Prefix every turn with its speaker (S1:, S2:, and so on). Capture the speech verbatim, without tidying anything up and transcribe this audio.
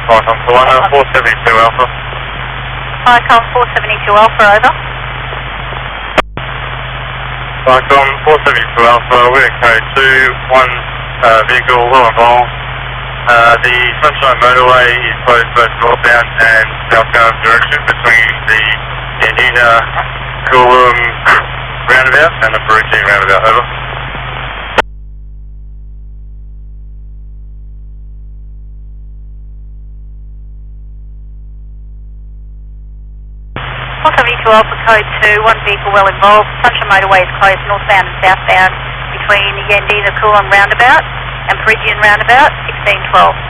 S1: Vicom four seventy-two Alpha.
S2: Vicom four seventy-two Alpha, over.
S1: Vicom four seventy-two Alpha, we're code two, one uh, vehicle will involved. Uh, the Sunshine Motorway is closed both northbound and southbound direction between the Yandina Coolum roundabout and the Baruti roundabout, over.
S2: four seventy-two Alpha, code two, one vehicle well involved. Sunshine Motorway is closed northbound and southbound between the Yandina Coolum roundabout and Perigian roundabout, sixteen twelve.